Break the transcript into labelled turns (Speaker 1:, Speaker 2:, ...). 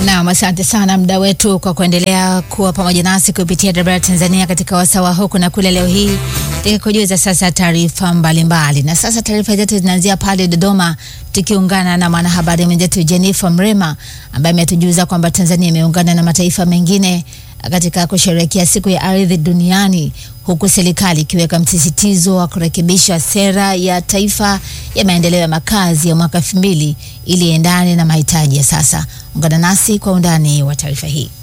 Speaker 1: Na asante sana mda wetu kwa kuendelea kuwa pamoja nasi kupitia Dabra Tanzania katika wasawa huku na kule. Leo hii kujuza sasa taarifa mbalimbali, na sasa taarifa zetu zinaanzia pale Dodoma, tukiungana na mwanahabari mwenzetu Jennifer Mrema ambaye ametujuza kwamba Tanzania imeungana na mataifa mengine katika kusherehekea siku ya ardhi duniani, huku serikali ikiweka msisitizo wa kurekebisha sera ya taifa ya maendeleo ya makazi ya mwaka 2000 ili endane na mahitaji ya sasa. Ungana nasi kwa undani wa taarifa hii.